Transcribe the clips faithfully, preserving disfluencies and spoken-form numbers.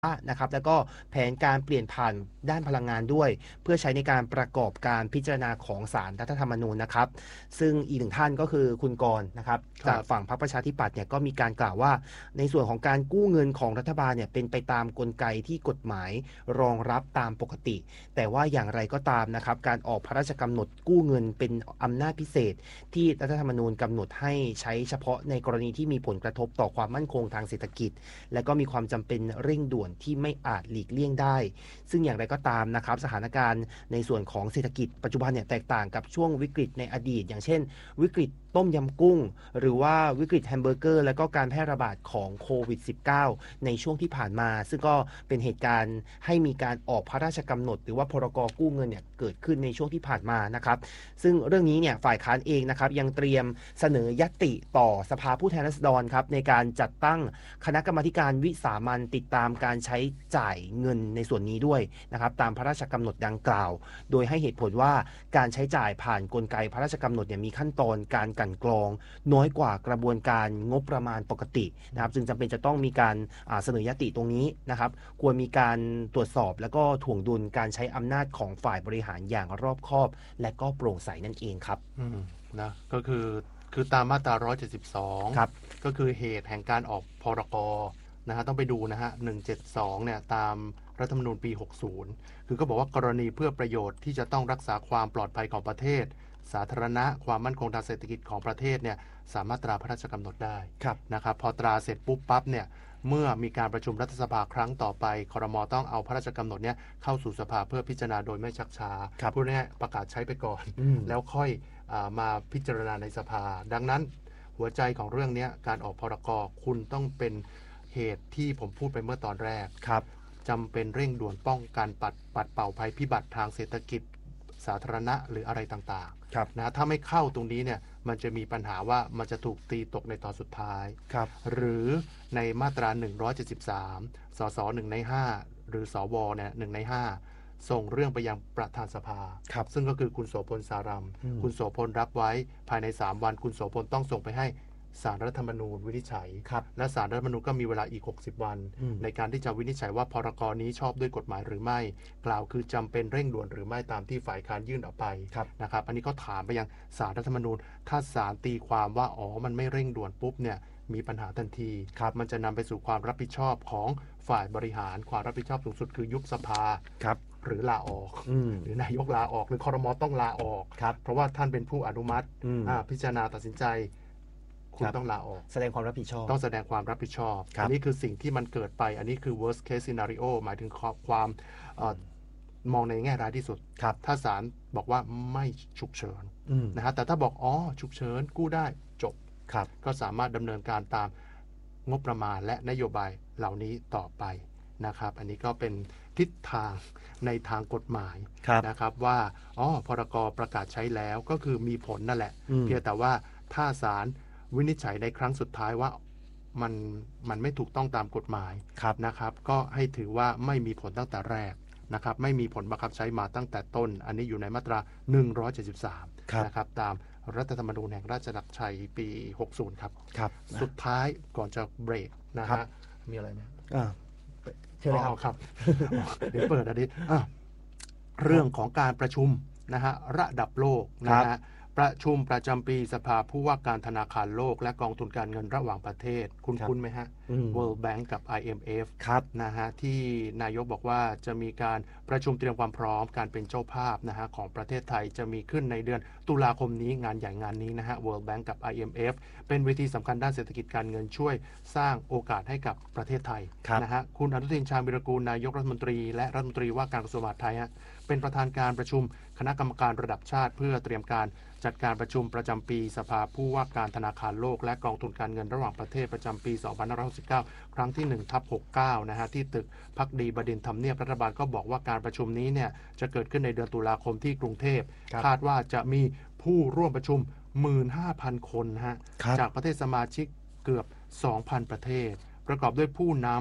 นะครับแล้วก็แผนการเปลี่ยนผ่านด้านพลังงานด้วยเพื่อใช้ในการประกอบการพิจารณาของศาลรัฐธรรมนูญนะครับซึ่งอีกหนึ่งท่านก็คือคุณกรณ์นะครับจากฝั่งพรรคประชาธิปัตย์เนี่ยก็มีการกล่าวว่าในส่วนของการกู้เงินของรัฐบาลเนี่ยเป็นไปตามกลไกที่กฎหมายรองรับตามปกติแต่ว่าอย่างไรก็ตามนะครับการออกพระราชกำหนดกู้เงินเป็นอำนาจพิเศษที่รัฐธรรมนูญกำหนดให้ใช้เฉพาะในกรณีที่มีผลกระทบต่อความมั่นคงทางเศรษฐกิจและก็มีความจำเป็นเร่งด่วนที่ไม่อาจหลีกเลี่ยงได้ซึ่งอย่างไรก็ตามนะครับสถานการณ์ในส่วนของเศรษฐกิจปัจจุบันเนี่ยแตกต่างกับช่วงวิกฤตในอดีตอย่างเช่นวิกฤตต้มยำกุ้งหรือว่าวิกฤตแฮมเบอร์เกอร์และก็การแพร่ระบาดของโควิด สิบเก้า ในช่วงที่ผ่านมาซึ่งก็เป็นเหตุการณ์ให้มีการออกพระราชกำหนดหรือว่าพรกกู้เงินเนี่ยเกิดขึ้นในช่วงที่ผ่านมานะครับซึ่งเรื่องนี้เนี่ยฝ่ายค้านเองนะครับยังเตรียมเสนอญัตติต่อสภาผู้แทนราษฎรครับในการจัดตั้งคณะกรรมาธิการวิสามัญติดตามการใช้จ่ายเงินในส่วนนี้ด้วยนะครับตามพระราชกำหนดดังกล่าวโดยให้เหตุผลว่าการใช้จ่ายผ่านกลไกพระราชกำหนดเนี่ยมีขั้นตอนการกลั่นกรองน้อยกว่ากระบวนการงบประมาณปกตินะครับจึงจำเป็นจะต้องมีการเสนอญัตติตรงนี้นะครับควรมีการตรวจสอบแล้วก็ถ่วงดุลการใช้อำนาจของฝ่ายบริหารอย่างรอบคอบและก็โปร่งใสนั่นเองครับอืมนะก็คือคือตามมาตราหนึ่งร้อยเจ็ดสิบสองครับก็คือเหตุแห่งการออกพรกนะฮะต้องไปดูนะฮะหนึ่งเจ็ดสองเนี่ยตามรัฐธรรมนูญปีหกสิบคือก็บอกว่ากรณีเพื่อประโยชน์ที่จะต้องรักษาความปลอดภัยของประเทศสาธารณะความมั่นคงทางเศรษฐกิจของประเทศเนี่ยสามารถตราพระราชกำหนดได้นะครับพอตราเสร็จปุ๊บปั๊บเนี่ยเมื่อมีการประชุมรัฐสภาครั้งต่อไปครม.ต้องเอาพระราชกำหนดเนี่ยเข้าสู่สภาเพื่อพิจารณาโดยไม่ชักช้าพูดง่ายๆประกาศใช้ไปก่อนแล้วค่อยมาพิจารณาในสภาดังนั้นหัวใจของเรื่องนี้การออกพรกคุณต้องเป็นเหตุที่ผมพูดไปเมื่อตอนแรกจำเป็นเร่งด่วนป้องกันปัดปัดเป่าภัยพิบัติทางเศรษฐกิจสาธารณะหรืออะไรต่างๆนะถ้าไม่เข้าตรงนี้เนี่ยมันจะมีปัญหาว่ามันจะถูกตีตกในตอนสุดท้ายหรือในมาตราหนึ่งร้อยเจ็ดสิบสามสสหนึ่งในห้าหรือสวเนี่ยหนึ่งในห้าส่งเรื่องไปยังประธานสภาซึ่งก็คือคุณโสพลสารัมคุณโสพลรับไว้ภายในสามวันคุณโสพลต้องส่งไปให้ศาลรัฐธรรมนูญวินิจฉัยและศาลรัฐธรรมนูญก็มีเวลาอีกหกสิบวันในการที่จะวินิจฉัยว่าพรกนี้ชอบด้วยกฎหมายหรือไม่กล่าวคือจำเป็นเร่งด่วนหรือไม่ตามที่ฝ่ายค้านยื่นออกไปนะครับอันนี้ก็ถามไปยังศาลรัฐธรรมนูญถ้าศาลตีความว่าอ๋อมันไม่เร่งด่วนปุ๊บเนี่ยมีปัญหาทันทีมันจะนำไปสู่ความรับผิดชอบของฝ่ายบริหารความรับผิดชอบสูงสุดคือยุบสภาหรือลาออกหรือนายกลาออกหรือครม.ต้องลาออกเพราะว่าท่านเป็นผู้อนุมัติพิจารณาตัดสินใจคุณต้องลาออกแสดงความรับผิดชอบต้องแสดงความรับผิดชอบอันนี้คือสิ่งที่มันเกิดไปอันนี้คือ worst case scenario หมายถึงความมองในแง่ร้ายที่สุดถ้าศาลบอกว่าไม่ฉุกเฉินนะฮะแต่ถ้าบอกอ๋อฉุกเฉินกู้ได้จบก็สามารถดำเนินการตามงบประมาณและนโยบายเหล่านี้ต่อไปนะครับอันนี้ก็เป็นทิศทางในทางกฎหมายนะครับว่าอ๋อพรกประกาศใช้แล้วก็คือมีผลนั่นแหละเพียงแต่ว่าถ้าศาลวินิจฉัยในครั้งสุดท้ายว่ามันมันไม่ถูกต้องตามกฎหมายนะครับก็ให้ถือว่าไม่มีผลตั้งแต่แรกนะครับไม่มีผลบังคับใช้มาตั้งแต่ต้นอันนี้อยู่ในมาตราหนึ่งร้อยเจ็ดสิบสามนะครับตามรัฐธรรมนูญแห่งราชอาณาจักรไทยปีหกสิบครับครับสุดท้ายก่อนจะเบรกนะฮะมีอะไรเนี่ยเชิญเลยครับเดี๋ยวเปิดอันนี้เรื่องของการประชุมนะฮะระดับโลกนะฮะประชุมประจำปีสภาผู้ว่าการธนาคารโลกและกองทุนการเงินระหว่างประเทศคุณคุ้นไหมฮะ World Bank กับ ไอ เอ็ม เอฟ ครับนะฮะที่นายกบอกว่าจะมีการประชุมเตรียมความพร้อมการเป็นเจ้าภาพนะฮะของประเทศไทยจะมีขึ้นในเดือนตุลาคมนี้งานใหญ่งานนี้นะฮะ World Bank กับ ไอ เอ็ม เอฟ เป็นเวทีสำคัญด้านเศรษฐกิจการเงินช่วยสร้างโอกาสให้กับประเทศไทยนะฮะคุณอนุทินชาญวิรากูลนายกรัฐมนตรีและรัฐมนตรีว่าการกระทรวงมหาดไทยฮะเป็นประธานการประชุมคณะกรรมการระดับชาติเพื่อเตรียมการจัดการประชุมประจำปีสภาผู้ว่าการธนาคารโลกและกองทุนการเงินระหว่างประเทศประจำปีสองพันห้าร้อยหกสิบเก้าครั้งที่ หนึ่งทับหกสิบเก้า นะฮะที่ตึกภักดีบดินทร์ทำเนียบรัฐบาลก็บอกว่าการประชุมนี้เนี่ยจะเกิดขึ้นในเดือนตุลาคมที่กรุงเทพคาดว่าจะมีผู้ร่วมประชุม หนึ่งหมื่นห้าพัน คนฮะจากประเทศสมาชิกเกือบ สองพัน ประเทศประกอบด้วยผู้นำ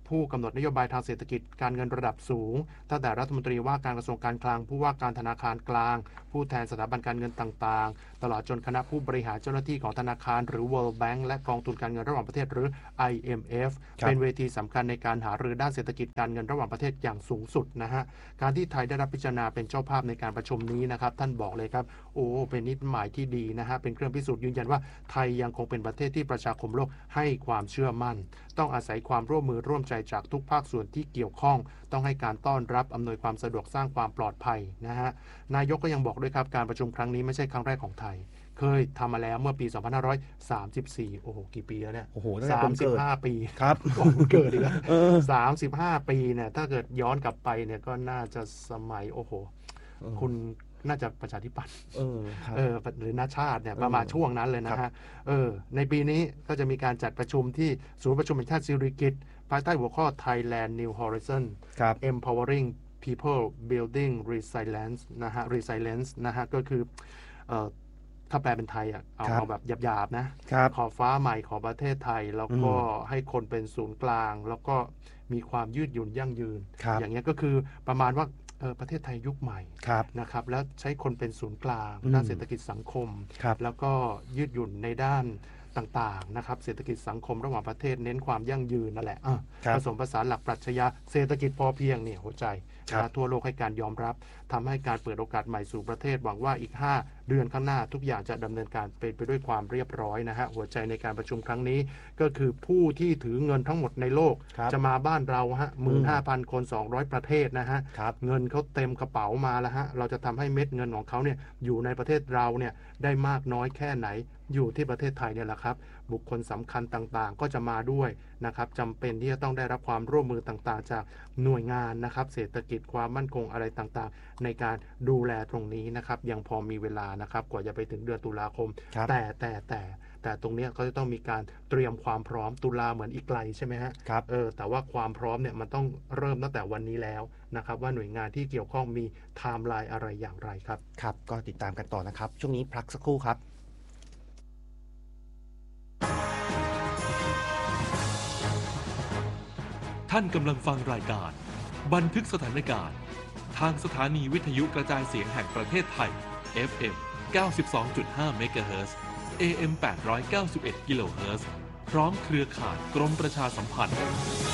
ผู้กำหนดนโยบายทางเศรษฐกิจการเงินระดับสูงตั้งแต่รัฐมนตรีว่าการกระทรวงการคลังผู้ว่าการธนาคารกลางผู้แทนสถาบันการเงินต่างๆตลอดจนคณะผู้บริหารเจ้าหน้าที่ของธนาคารหรือ World Bank และกองทุนการเงินระหว่างประเทศหรือ ไอ เอ็ม เอฟ เป็นเวทีสำคัญในการหารือด้านเศรษฐกิจการเงินระหว่างประเทศอย่างสูงสุดนะฮะการที่ไทยได้รับพิจารณาเป็นเจ้าภาพในการประชุมนี้นะครับท่านบอกเลยครับโอ้เป็นนิมิตหมายที่ดีนะฮะเป็นเครื่องพิสูจน์ยืนยันว่าไทยยังคงเป็นประเทศที่ประชาคมโลกให้ความเชื่อมั่นต้องอาศัยความร่วมมือร่วมใจจากทุกภาคส่วนที่เกี่ยวข้องต้องให้การต้อนรับอำนวยความสะดวกสร้างความปลอดภัยนะฮะนายกก็ยังบอกด้วยครับการประชุมครั้งนี้ไม่ใช่ครั้งแรกของไทยเคยทำมาแล้วเมื่อปี สองพันห้าร้อยสามสิบสี่ โอ้โหกี่ปีแล้วเนี่ยโอ้โหสามสิบห้าปีครับผมเกิดอีกแล้วสามสิบห้าปีเนี่ยถ้าเกิดย้อนกลับไปเนี่ยก็น่าจะสมัยโอ้โหคุณน่าจะประชาธิปัตย์เออเออหรือนาชาติเนี่ยประมาณช่วงนั้นเลยนะฮะเออในปีนี้ก็จะมีการจัดประชุมที่ศูนย์ประชุมแห่งชาติสิริกิติ์ภายใต้หัวข้อ Thailand New Horizon Empowering People Building Resilience นะฮะ Resilience นะฮะก็คือเอ่อถ้าแปลเป็นไทยอ่ะเอาเอาแบบหยาบๆนะขอฟ้าใหม่ของประเทศไทยแล้วก็ให้คนเป็นศูนย์กลางแล้วก็มีความยืดหยุ่นยั่งยืนอย่างเงี้ยก็คือประมาณว่าประเทศไทยยุคใหม่นะครับแล้วใช้คนเป็นศูนย์กลางด้านเศรษฐกิจสังคมแล้วก็ยืดหยุ่นในด้านต่างๆนะครับเศรษฐกิจสังคมระหว่างประเทศเน้นความยั่งยืนนั่นแหละผสมผสานหลักปรัชญาเศรษฐกิจพอเพียงเนี่ยหัวใจทั่วโลกให้การยอมรับทำให้การเปิดโอกาสใหม่สู่ประเทศหวังว่าอีกห้าเดือนข้างหน้าทุกอย่างจะดำเนินการเป็นไปด้วยความเรียบร้อยนะฮะหัวใจในการประชุมครั้งนี้ก็คือผู้ที่ถือเงินทั้งหมดในโลกจะมาบ้านเราฮะ หนึ่งหมื่นห้าพัน คนสองร้อยประเทศนะฮะเงินเขาเต็มกระเป๋ามาแล้วฮะเราจะทำให้เม็ดเงินของเขาเนี่ยอยู่ในประเทศเราเนี่ยได้มากน้อยแค่ไหนอยู่ที่ประเทศไทยเนี่ยแหละครับบุคคลสำคัญต่างๆก็จะมาด้วยนะครับจำเป็นที่จะต้องได้รับความร่วมมือต่างๆจากหน่วยงานนะครับเศรษฐกิจความมั่นคงอะไรต่างๆในการดูแลตรงนี้นะครับยังพอมีเวลานะครับกว่าจะไปถึงเดือนตุลาคมแต่แต่แต่แต่ตรงนี้เขาจะต้องมีการเตรียมความพร้อมตุลาเหมือนอีกไกลใช่ไหมฮะครับเออแต่ว่าความพร้อมเนี่ยมันต้องเริ่มตั้งแต่วันนี้แล้วนะครับว่าหน่วยงานที่เกี่ยวข้องมีไทม์ไลน์อะไรอย่างไรครับครับก็ติดตามกันต่อนะครับช่วงนี้พักสักครู่ครับท่านกำลังฟังรายการบันทึกสถานการณ์ทางสถานีวิทยุกระจายเสียงแห่งประเทศไทย เอฟ เอ็ม เก้าสิบสองจุดห้า เมกะเฮิรตซ์ เอ เอ็ม แปดร้อยเก้าสิบเอ็ด กิโลเฮิรตซ์ พร้อมเครือข่ายกรมประชาสัมพันธ์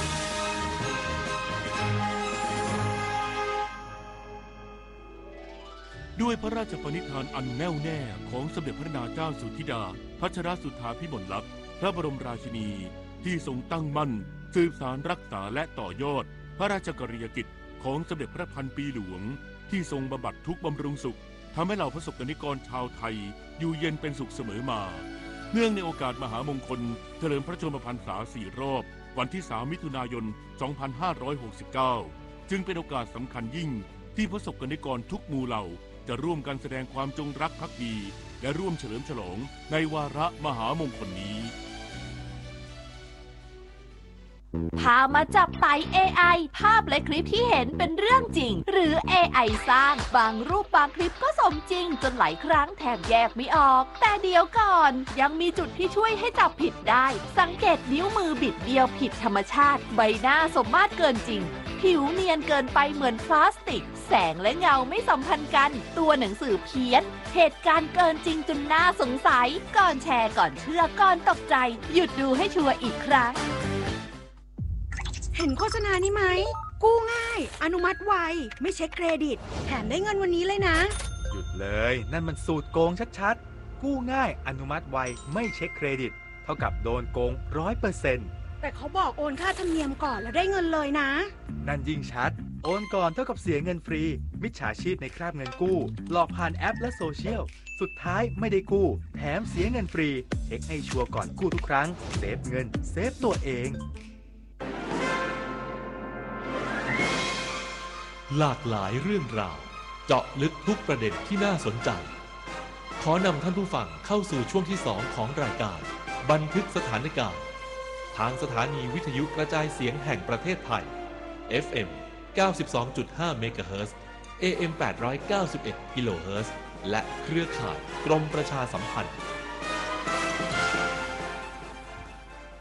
ด้วยพระราชปณิธานอันแน่วแน่ของสมเด็จพระนางเจ้าสุธิดาพัชรสุทธาภิมลลักษณ์พระบรมราชินีที่ทรงตั้งมั่นสืบสารรักษาและต่อยอดพระราชกรณียกิจของสมเด็จพระพันปีหลวงที่ทรงบำบัดทุกข์บำรุงสุขทำให้เหล่าประสบกนิกรชาวไทยอยู่เย็นเป็นสุขเสมอมาเนื่องในโอกาสมหามงคลเฉลิมพระชนมพรรษาสี่รอบวันที่สามมิถุนายนสองพันห้าร้อยหกสิบเก้าจึงเป็นโอกาสสำคัญยิ่งที่ประสบกนิกรทุกหมู่เหล่าจะร่วมกันแสดงความจงรักภักดีและร่วมเฉลิมฉลองในวาระมหามงคลนี้พามาจับไต่ เอ ไอ ภาพและคลิปที่เห็นเป็นเรื่องจริงหรือ เอ ไอ สร้างบางรูปบางคลิปก็สมจริงจนหลายครั้งแทบแยกไม่ออกแต่เดี๋ยวก่อนยังมีจุดที่ช่วยให้จับผิดได้สังเกตนิ้วมือบิดเบี้ยวผิดธรรมชาติใบหน้าสมมาตรเกินจริงผิวเนียนเกินไปเหมือนพลาสติกแสงและเงาไม่สัมพันธ์กันตัวหนังสือเพี้ยนเหตุการณ์เกินจริงจนน่าสงสัยก่อนแชร์ก่อนเชื่อก่อนตกใจหยุดดูให้ชัวร์อีกครั้งเห็นโฆษณานี้ไหมกู้ง่ายอนุมัติไวไม่เช็คเครดิตแถมได้เงินวันนี้เลยนะหยุดเลยนั่นมันสูตรโกงชัดๆกู้ง่ายอนุมัติไวไม่เช็คเครดิตเท่ากับโดนโกง ร้อยเปอร์เซ็นต์แต่เขาบอกโอนค่าธรรมเนียมก่อนแล้วได้เงินเลยนะนั่นยิ่งชัดโอนก่อนเท่ากับเสียเงินฟรีมิจฉาชีพในคราบเงินกู้หลอกผ่านแอปและโซเชียลสุดท้ายไม่ได้กู้แถมเสียเงินฟรีเช็คให้ชัวร์ก่อนกู้ทุกครั้งเซฟเงินเซฟตัวเองหลากหลายเรื่องราวเจาะลึกทุกประเด็นที่น่าสนใจขอนำท่านผู้ฟังเข้าสู่ช่วงที่สองของรายการบันทึกสถานการณ์ทางสถานีวิทยุกระจายเสียงแห่งประเทศไทย เอฟ เอ็ม เก้าสิบสองจุดห้า เมกะเฮิรตซ์ เอ เอ็ม แปดร้อยเก้าสิบเอ็ด กิโลเฮิรตซ์ และเครือข่ายกรมประชาสัมพันธ์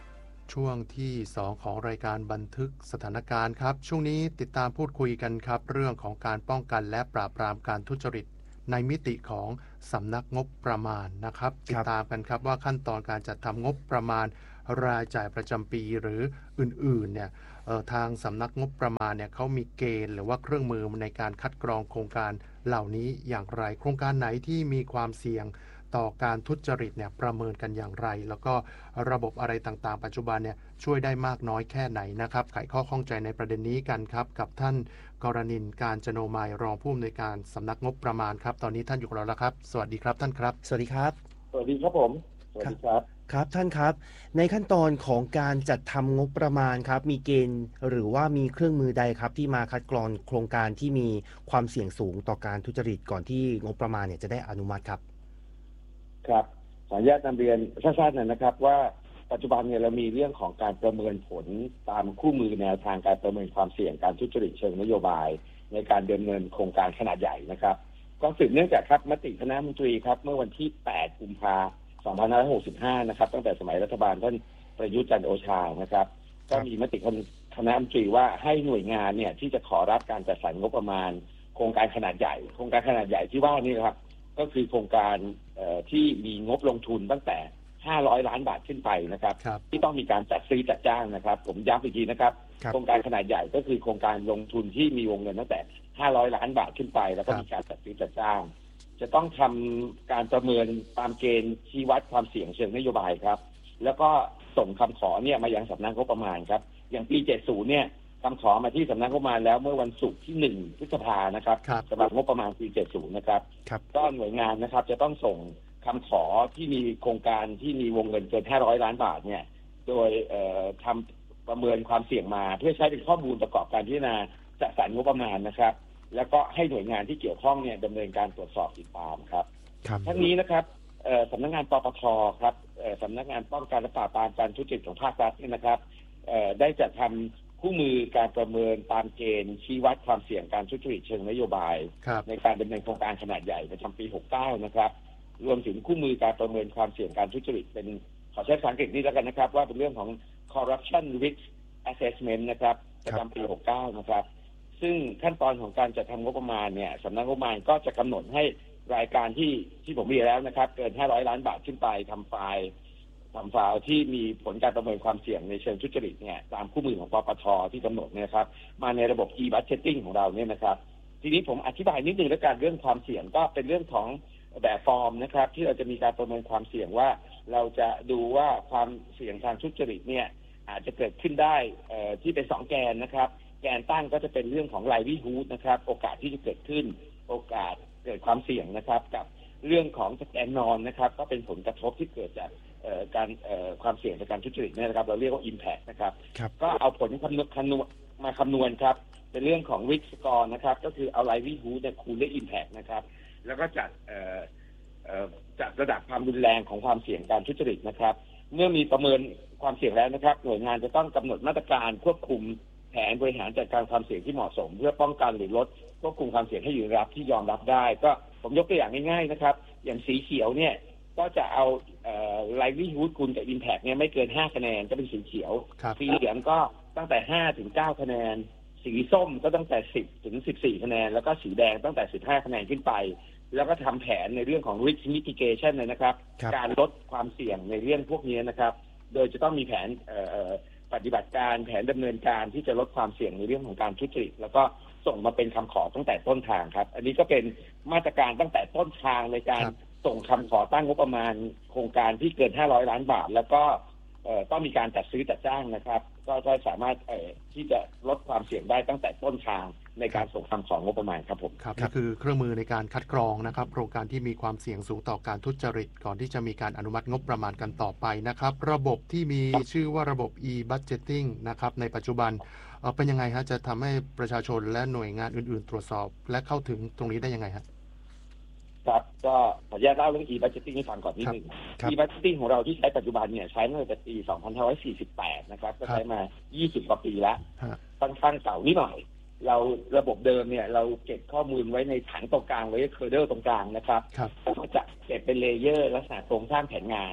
ช่วงที่สองของรายการบันทึกสถานการณ์ครับช่วงนี้ติดตามพูดคุยกันครับเรื่องของการป้องกันและปราบปรามการทุจริตในมิติของสำนักงบประมาณนะครับติดตามกันครับว่าขั้นตอนการจัดทำงบประมาณรายจ่ายประจำปีหรืออื่นๆเนี่ยทางสำนักงบประมาณเนี่ยเขามีเกณฑ์หรือว่าเครื่องมือในการคัดกรองโครงการเหล่านี้อย่างไรโครงการไหนที่มีความเสี่ยงต่อการทุจริตเนี่ยประเมินกันอย่างไรแล้วก็ระบบอะไรต่างๆปัจจุบันเนี่ยช่วยได้มากน้อยแค่ไหนนะครับไขข้อข้องใจในประเด็นนี้กันครับกับท่านกรณินทร์การจโนมัยรองผู้อำนวยการสำนักงบประมาณครับตอนนี้ท่านอยู่กับเราแล้วครับสวัสดีครับท่านครับสวัสดีครับสวัสดีครับผมสวัสดีครับครับท่านครับในขั้นตอนของการจัดทำงบประมาณครับมีเกณฑ์หรือว่ามีเครื่องมือใดครับที่มาคัดกรองโครงการที่มีความเสี่ยงสูงต่อการทุจริตก่อนที่งบประมาณเนี่ยจะได้อนุมัติครับครับขออนุญาตนำเรียนสั้นๆนะครับว่าปัจจุบันเนี่ยเรามีเรื่องของการประเมินผลตามคู่มือแนวทางการประเมินความเสี่ยงการทุจริตเชิงนโยบายในการดำเนินโครงการขนาดใหญ่นะครับก็สืบเนื่องจากครับมติคณะรัฐมนตรีครับเมื่อวันที่แปดกุมภาพันธ์สองพันห้าร้อยหกสิบห้านะครับตั้งแต่สมัยรัฐบาลท่านประยุทธ์จันทร์โอชานะครับก็มีมติคณะรัฐมนตรีว่าให้หน่วยงานเนี่ยที่จะขอรับการจัดสรรงบประมาณโครงการขนาดใหญ่โครงการขนาดใหญ่ที่ว่านี่ครับก็คือโครงการที่มีงบลงทุนตั้งแต่ห้าร้อยล้านบาทขึ้นไปนะครับที่ต้องมีการจัดซื้อจัดจ้างนะครับผมย้ำอีกทีนะครับโครงการขนาดใหญ่ก็คือโครงการลงทุนที่มีวงเงินตั้งแต่ห้าร้อยล้านบาทขึ้นไปแล้วก็มีการจัดซื้อจัดจ้างจะต้องทำการประเมินตามเกณฑ์ชี้วัดความเสี่ยงเชิงนโยบายครับแล้วก็ส่งคำขอเนี่ยมายังสำนักงบประมาณครับอย่างปีเจ็ดสิบเนี่ยคำขอมาที่สำนักงบประมาณแล้วเมื่อวันศุกร์ที่หนึ่งพฤษภานะครับสำหรับงบประมาณปีเจ็ดสิบนะครับก็หน่วยงานนะครับจะต้องส่งคำขอที่มีโครงการที่มีวงเงินเกินห้าร้อยล้านบาทเนี่ยโดยทำประเมินความเสี่ยงมาเพื่อใช้เป็นข้อมูลประกอบการพิจารณาจัดสรรงบประมาณนะครับแล้วก็ให้หน่วยงานที่เกี่ยวข้องเนี่ยดำเนินการตรวจสอบติดตามครับทั้งนี้นะครับสำนักงานปปทครับสำนักงานป้องกันและปราบปรามการทุจริตของภาครัฐนี่นะครับได้จัดทำคู่มือการประเมินตามเกณฑ์ชี้วัดความเสี่ยงการทุจริตเชิงนโยบายในการดำเนินโครงการขนาดใหญ่ประจำปีหกสิบเก้านะครับรวมถึงคู่มือการประเมินความเสี่ยงการทุจริตเป็นขอใช้ภาษาอังกฤษนี้แล้วกันนะครับว่าเป็นเรื่องของ corruption risk assessment นะครับประจำปีหกสิบเก้านะครับซึ่งขั้นตอนของการจัดทำงบประมาณเนี่ยสำนักงบประมาณก็จะกำหนดให้รายการที่ที่ผมมีแล้วนะครับเกินห้าร้อยล้านบาทขึ้นไปทำไฟล์ทำไฟล์ที่มีผลการประเมินความเสี่ยงในเชิงทุจริตเนี่ยตามคู่มือของปปทที่กำหนดเนี่ยครับมาในระบบ e-budgeting ของเราเนี่ยนะครับทีนี้ผมอธิบายนิดนึงแล้วกันเรื่องความเสี่ยงก็เป็นเรื่องของแบบฟอร์มนะครับที่เราจะมีการประเมินความเสี่ยงว่าเราจะดูว่าความเสี่ยงทางทุจริตเนี่ยอาจจะเกิดขึ้นได้ที่เป็นสองแกนนะครับแกนตั้งก็จะเป็นเรื่องของ livelihood นะครับโอกาสที่จะเกิดขึ้นโอกาสเกิดความเสี่ยงนะครับกับเรื่องของแกนนอนนะครับก็เป็นผลกระทบที่เกิดจากการความเสี่ยงจากการทุจริตเนี่ยนะครับเราเรียกว่า impact นะครับก็เอาผลคำนวณมาคำนวณครับเป็นเรื่องของ risk score นะครับก็คือเอา livelihood เนี่ยคูณด้วย impact นะครับแล้วก็จัดจัดระดับความรุนแรงของความเสี่ยงการทุจริตนะครับเมื่อมีประเมินความเสี่ยงแล้วนะครับหน่วยงานจะต้องกำหนดมาตรการควบคุมแผนบริหารจัดการความเสี่ยงที่เหมาะสมเพื่อป้องกันหรือลดควบคุมความเสี่ยงให้อยู่ในระดับที่ยอมรับได้ก็ผมยกตัวอย่างง่ายๆนะครับอย่างสีเขียวเนี่ยก็จะเอาเอ่อ livelihood คูณกับ impact เนี่ยไม่เกินห้าคะแนนก็เป็นสีเขียวสีเหลืองก็ตั้งแต่ห้าถึงเก้าคะแนนสีส้มก็ตั้งแต่สิบถึงสิบสี่คะแนนแล้วก็สีแดงตั้งแต่สิบห้าคะแนนขึ้นไปแล้วก็ทำแผนในเรื่องของ risk mitigation เลยนะครับการลดความเสี่ยงในเรื่องพวกนี้นะครับโดยจะต้องมีแผนปฏิบัติการแผนดำเนินการที่จะลดความเสี่ยงในเรื่องของการทุจริตแล้วก็ส่งมาเป็นคำขอตั้งแต่ต้นทางครับอันนี้ก็เป็นมาตรการตั้งแต่ต้นทางในการส่งคำขอตั้งงบประมาณโครงการที่เกินห้าร้อยล้านบาทแล้วก็ต้องมีการจัดซื้อจัดจ้างนะครับก็จะสามารถที่จะลดความเสี่ยงได้ตั้งแต่ต้นทางในการส่งคำของงบประมาณครับผมครับนี่คือเครื่องมือในการคัดกรองนะครับโครงการที่มีความเสี่ยงสูงต่อการทุจริตก่อนที่จะมีการอนุมัติงบประมาณกันต่อไปนะครับระบบที่มีชื่อว่าระบบ e-budgeting นะครับในปัจจุบันเป็นยังไงฮะจะทำให้ประชาชนและหน่วยงานอื่นๆตรวจสอบและเข้าถึงตรงนี้ได้ยังไงฮะครับก็ขออนุญาตเล่าเรื่อง e-budgeting ให้ฟังก่อนนิดนึง e-budgeting ของเราที่ใช้ปัจจุบันเนี่ยใช้มาตั้งแต่ปีสองพันห้าร้อยสี่สิบแปดนะครับก็ใช้มายี่สิบกว่าปีแล้วค่อนข้างเก่านิดหน่อยเราระบบเดิมเนี่ยเราเก็บข้อมูลไว้ในถังตรงกลางไว้เคอร์เดอร์ตรงกลางนะครับแล้วก็จะเก็บเป็นเลเยอร์ลักษณะตรงข้ามแผนงาน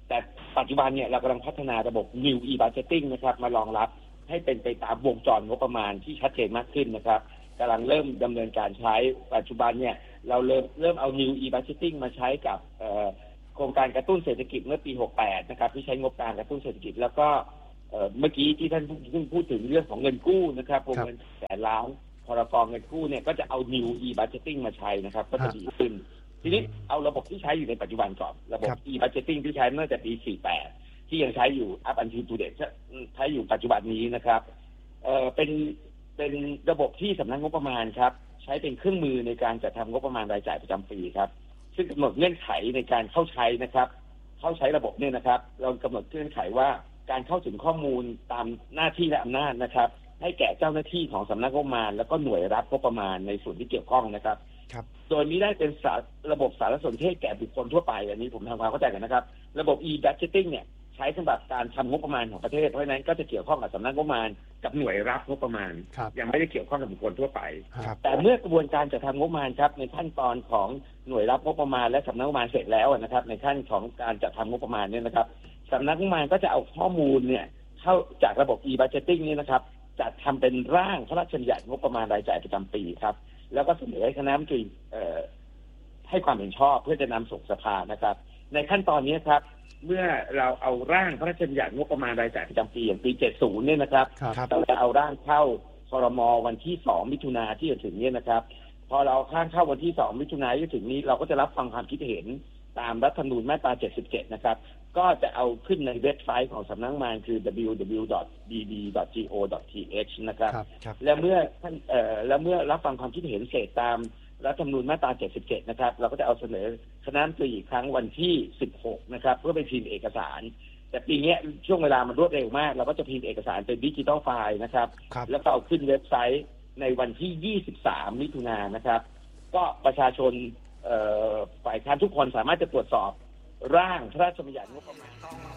แต่ปัจจุบันเนี่ยเรากำลังพัฒนาระบบ New e-budgeting นะครับมารองรับให้เป็นไปตามวงจรงบประมาณที่ชัดเจนมากขึ้นนะครับกำลังเริ่มดำเนินการใช้ปัจจุบันเนี่ยเราเริ่มเริ่มเอา New e-budgeting มาใช้กับโครงการกระตุ้นเศรษฐกิจเมื่อปีหกสิบแปดนะครับที่ใช้งบกลางกระตุ้นเศรษฐกิจแล้วก็เมื่อกี้ที่ท่านเพิ่งพูดถึงเรื่องของเงินกู้นะครับวงเงินแสนล้านพรกเงินกู้เนี่ยก็จะเอา New e-budgeting มาใช้นะครับก็จะดีขึ้นทีนี้เอาระบบที่ใช้อยู่ในปัจจุบันก่อนระบบ e-budgeting ที่ใช้เมื่อแต่ปีสี่สิบแปดที่ยังใช้อยู่ up until today ใช้อยู่ปัจจุบันนี้นะครับเอ่อเป็นเป็นระบบที่สำนักงบประมาณครับใช้เป็นเครื่องมือในการจัดทำงบประมาณรายจ่ายประจำปีครับซึ่งกำหนดเงื่อนไขในการเข้าใช้นะครับเข้าใช้ระบบเนี่ยนะครับเรากำหนดเงื่อนไขว่าการเข้าถึงข้อมูลตามหน้าที่และอำนาจนะครับให้แก่เจ้าหน้าที่ของสำนักงบประมาณแล้วก็หน่วยรับงบประมาณในส่วนที่เกี่ยวข้องนะครับโดยนี้ได้เป็นระบบสารสนเทศแก่บุคคลทั่วไปอันนี้ผมทำความเข้าใจกันนะครับระบบ e-budgeting เนี่ยใช้สำหรับการทำงบประมาณของประเทศเพราะฉะนั้นก็จะเกี่ยวข้องกับสำนักงบประมาณกับหน่วยรับงบประมาณยังไม่ได้เกี่ยวข้องกับบุคคลทั่วไปแต่เมื่อกระบวนการจัดทำงบประมาณครับในขั้นตอนของหน่วยรับงบประมาณและสำนักงบประมาณเสร็จแล้วนะครับในขั้นของการจัดทำงบประมาณเนี่ยนะครับสำนักงบประมาณก็จะเอาข้อมูลเนี่ยเข้าจากระบบ e-budgeting นี่นะครับจัดทำเป็นร่างพระราชบัญญัติงบประมาณรายจ่ายประจำปีครับแล้วก็เสนอให้คณะรัฐมนตรีให้ความเห็นชอบเพื่อจะนำส่งสภานะครับในขั้นตอนนี้ครับเมื่อเราเอาร่างพระราชบัญญัติงบประมาณรายจ่ายประจำปีอย่างปีเจ็ดสิบเนี่ยนะครับเราจะเอาร่างเข้าครม.วันที่สองมิถุนาที่จะถึงนี้นะครับพอเราข้างเข้าวันที่สองมิถุนายนที่ถึงนี้เราก็จะรับฟังความคิดเห็นตามรัฐธรรมนูญมาตราเจ็ดสิบเจ็ดนะครับก็จะเอาขึ้นในเว็บไซต์ของสำนักงานคือ ดับเบิลยู ดับเบิลยู ดับเบิลยู ดอท บี บี ดอท จี โอ ดอท ที เอช นะครับแล้วเมื่อท่านเอ่อแล้วเมื่อรับฟังความคิดเห็นเสร็จตามรัฐธรรมนูญมาตราเจ็ดสิบเจ็ดนะครับเราก็จะเอาเสนอคณะรัฐมนตรีอีกครั้งวันที่สิบหกนะครับเพื่อไปพิมพ์เอกสารแต่ปีนี้ช่วงเวลามันรวดเร็วมากเราก็จะพิมพ์เอกสารเป็นดิจิทัลไฟล์นะครับแล้วก็เอาขึ้นเว็บไซต์ในวันที่ยี่สิบสามมิถุนายนนะครับก็ประชาชนฝ่ายค้านทุกคนสามารถจะตรวจสอบร่างพระราชบัญญัติงบประมาณ